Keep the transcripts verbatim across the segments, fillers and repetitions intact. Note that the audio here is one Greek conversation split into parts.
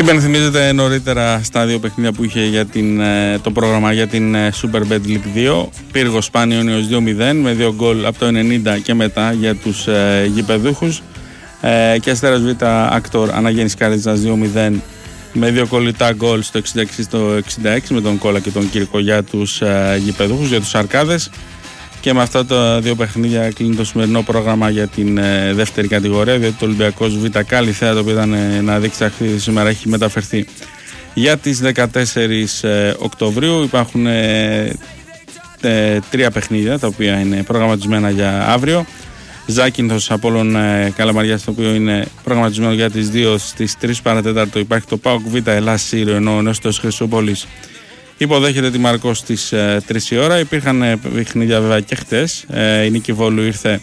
Υπενθυμίζεται νωρίτερα στα δύο παιχνίδια που είχε για την, το πρόγραμμα για την Super Bet League δύο. Πύργος Πανιόνιος δύο μηδέν με δύο γκολ από το ενενήντα και μετά για τους ε, γηπεδούχους. Ε, και Αστέρας Β Άκτορ Αναγέννης Καρίτζας δύο μηδέν με δύο κολλητά γκολ στο εξήντα έξι στο εξήντα έξι με τον Κόλλα και τον Κύρκο για τους ε, γηπεδούχους, για τους Αρκάδες. Και με αυτά τα δύο παιχνίδια κλείνει το σημερινό πρόγραμμα για την ε, δεύτερη κατηγορία, διότι το Ολυμπιακός Β Κάλυθέα, το οποίο ήταν ε, να δείξει ταξίδι σήμερα, έχει μεταφερθεί για τις δεκατέσσερις ε, Οκτωβρίου. Υπάρχουν ε, ε, τρία παιχνίδια τα οποία είναι προγραμματισμένα για αύριο. Ζάκυνθος Απόλλων ε, Καλαμαριάς, το οποίο είναι προγραμματισμένο για τις δύο στις τρεις παρατέταρτο. Υπάρχει το ΠΑΟΚ Β Ελλάς Σύριο, ενώ ο Νέστος Χρυσούπολης υποδέχεται τη Μαρκό στις ε, τρεις η ώρα. Υπήρχαν ε, παιχνίδια βέβαια και χτες. Ε, η Νίκη Βόλου ήρθε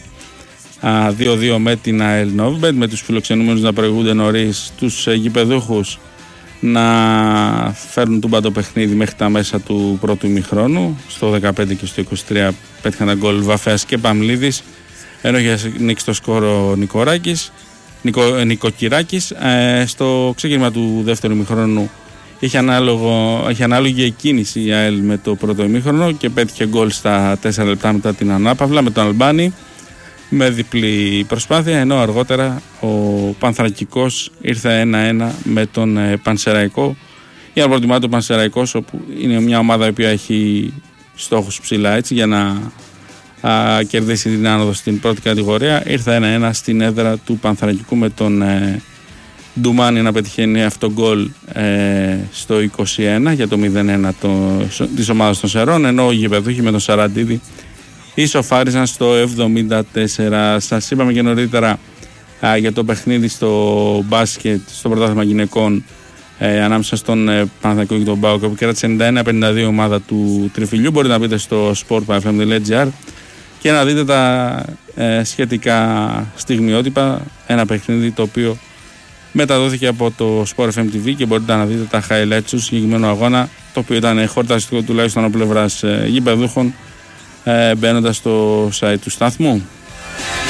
δύο δύο με την ΑΕΛ Νόβιμπετ, με τους φιλοξενούμενους να προηγούνται νωρίς, τους ε, γηπεδούχους να φέρνουν τούμπα το παιχνίδι μέχρι τα μέσα του πρώτου ημιχρόνου. Στο δεκαπέντε και στο είκοσι τρία πέτυχαν ένα γκολ Βαφέας και Παμλίδης, ενώ είχε νίξει το σκόρο Νικοράκης, Νικο, Νικοκυράκης. Ε, στο ξεκίνημα του δεύτερου ημιχρόνου είχε, ανάλογο, είχε ανάλογη εκκίνηση η ΑΕΛ με το πρώτο ημίχρονο και πέτυχε γκολ στα τέσσερα λεπτά μετά την ανάπαυλα με τον Αλμπάνη με διπλή προσπάθεια, ενώ αργότερα ο Πανθρακικός ήρθε ένα ένα με τον ε, Πανσεραϊκό. Για να προτιμάται ο Πανσεραϊκός, όπου είναι μια ομάδα η οποία έχει στόχους ψηλά, έτσι, για να α, κερδίσει την άνοδο στην πρώτη κατηγορία. Ήρθε ένα ένα στην έδρα του Πανθρακικού με τον ε, Ντουμάνι να πετυχαίνει αυτό γκολ ε, στο είκοσι ένα για το μηδέν ένα το, της ομάδας των Σερών, ενώ οι γηπεδούχοι με τον Σαραντίδη ισοφάριζαν στο εβδομήντα τέσσερα. Σας είπαμε και νωρίτερα α, για το παιχνίδι στο μπάσκετ, στο πρωτάθλημα γυναικών ε, ανάμεσα στον ε, Παναθηναϊκό και τον ΠΑΟΚ, που κέρδισε ενενήντα ένα πενήντα δύο ομάδα του Τριφυλιού. Μπορείτε να μπείτε στο σπορτ τελεία εφ εμ τελεία τζι άρ και να δείτε τα ε, σχετικά στιγμιότυπα. Ένα παιχνίδι το οποίο μεταδόθηκε από το Sport εφ εμ τι βι και μπορείτε να δείτε τα highlights του συγκεκριμένου αγώνα, το οποίο ήταν χορταστικό τουλάχιστον από πλευράς ε, γηπεδούχων, ε, μπαίνοντας στο site του σταθμού.